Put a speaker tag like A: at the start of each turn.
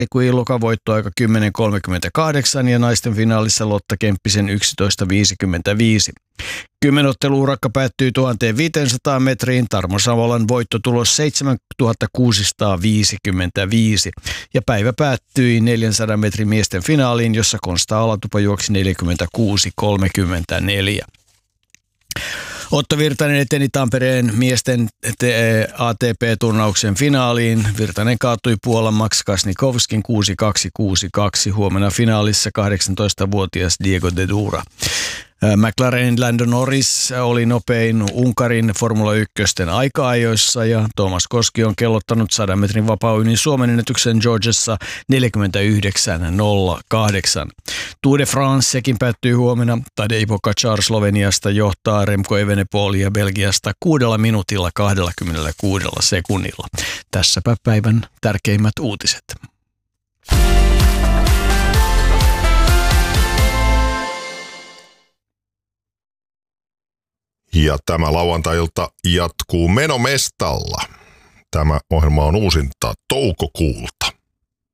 A: Equiluka voittoaika 10.38 ja naisten finaalissa Lotta Kemppisen 11.55. 10-otteluurakka päättyi 1500 metriin, Tarmo Savolan voittotulos 7655 ja päivä päättyi 400 metrin miesten finaaliin, jossa Konsta Alatupa juoksi 46.34. Otto Virtanen eteni Tampereen miesten ATP-turnauksen finaaliin. Virtanen kaatui Puolan Max Kasnikovskin 6-2-6-2. Huomenna finaalissa 18-vuotias Diego de Dura. McLarenin Lando Norris oli nopein Unkarin Formula 1 aika-ajoissa ja Tuomas Koski on kellottanut 100 metrin vapaa-uinnin Suomen ennätyksen Georgiassa 49.08. Tour de France sekin päättyy huomenna. Tadej Pogačar Sloveniasta johtaa Remco Evenepoelia Belgiasta 6 minuutilla 26 sekunnilla. Tässäpä päivän tärkeimmät uutiset.
B: Ja tämä lauantai-ilta jatkuu Menomestalla. Tämä ohjelma on uusinta toukokuulta.